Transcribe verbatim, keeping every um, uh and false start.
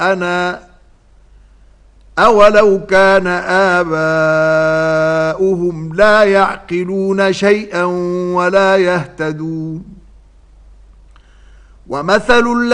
أنا أولو كان آباؤهم لا يعقلون شيئا ولا يهتدون ومثل